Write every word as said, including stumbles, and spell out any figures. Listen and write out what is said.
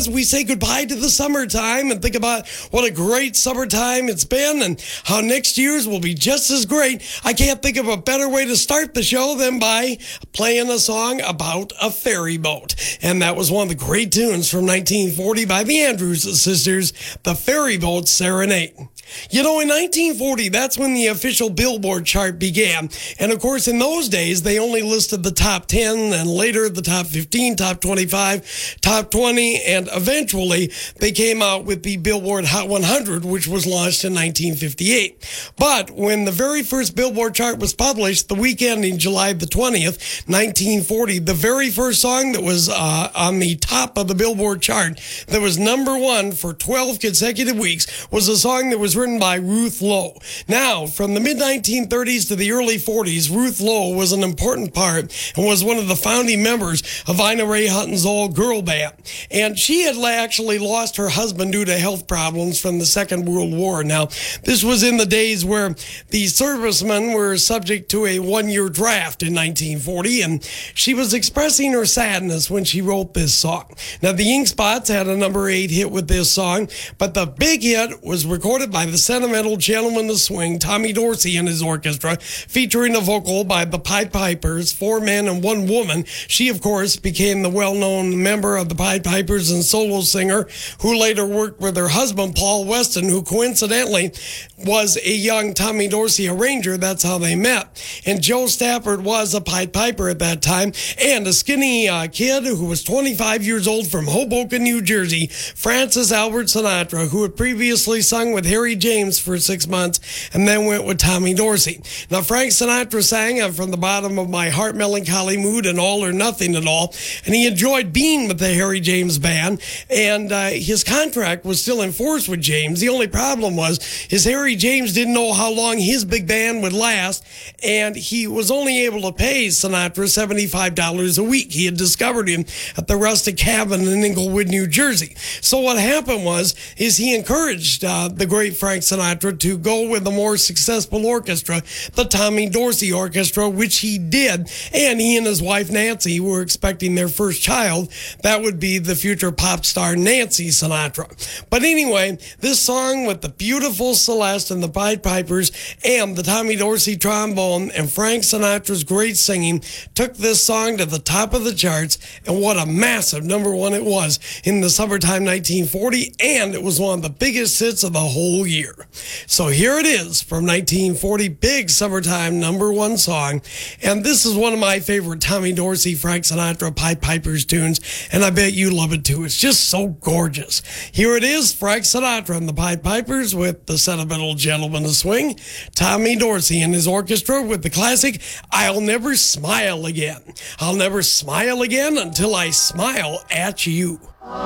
as we say goodbye to the summertime and think about what a great summertime it's been and how next year's will be just as great, I can't think of a better way to start the show than by playing a song about a ferry boat. And that was one of the great tunes from nineteen forty by the Andrews Sisters, The Ferry Boat Serenade. You know, in nineteen forty, that's when the official Billboard chart began. And of course, in those days, they only listed the top ten, and later the top fifteen, top twenty-five, top twenty, and eventually they came out with the Billboard Hot one hundred, which was launched in nineteen fifty-eight. But when the very first Billboard chart was published, the weekend in July the twentieth, nineteen forty, the very first song that was uh, on the top of the Billboard chart that was number one for twelve consecutive weeks was a song that was written by Ruth Lowe. Now, from the mid nineteen thirties to the early forties, Ruth Lowe was an important part and was one of the founding members of Ina Ray Hutton's all-girl band. And she had actually lost her husband due to health problems from the Second World War. Now, this was in the days where the servicemen were subject to a one-year draft in nineteen forty, and she was expressing her sadness when she wrote this song. Now, the Ink Spots had a number eight hit with this song, but the big hit was recorded by the sentimental gentleman of swing, Tommy Dorsey and his orchestra, featuring a vocal by the Pied Pipers, four men and one woman. She, of course, became the well-known member of the Pied Pipers and solo singer, who later worked with her husband, Paul Weston, who coincidentally was a young Tommy Dorsey arranger. That's how they met. And Joe Stafford was a Pied Piper at that time, and a skinny uh, kid who was twenty-five years old from Hoboken, New Jersey, Francis Albert Sinatra, who had previously sung with Harry James for six months and then went with Tommy Dorsey. Now, Frank Sinatra sang I'm From the Bottom of My Heart, Melancholy Mood, and All or Nothing at All, and he enjoyed being with the Harry James band, and uh, his contract was still in force with James. The only problem was his Harry James didn't know how long his big band would last, and he was only able to pay Sinatra seventy-five dollars a week. He had discovered him at the Rustic Cabin in Inglewood, New Jersey. So what happened was is he encouraged uh, the great Frank Sinatra to go with a more successful orchestra, the Tommy Dorsey Orchestra, which he did. And he and his wife Nancy were expecting their first child. That would be the future pop star Nancy Sinatra. But anyway, this song with the beautiful Celeste and the Pied Pipers and the Tommy Dorsey trombone and Frank Sinatra's great singing took this song to the top of the charts, and what a massive number one it was in the summertime nineteen forty, and it was one of the biggest hits of the whole year. So here it is from nineteen forty, big summertime number one song, and this is one of my favorite Tommy Dorsey, Frank Sinatra, Pied Pipers tunes, and I bet you love it too. It's just so gorgeous. Here it is, Frank Sinatra and the Pied Pipers with the sentimental gentleman of swing, Tommy Dorsey and his orchestra with the classic I'll Never Smile Again. I'll never smile again until I smile at you.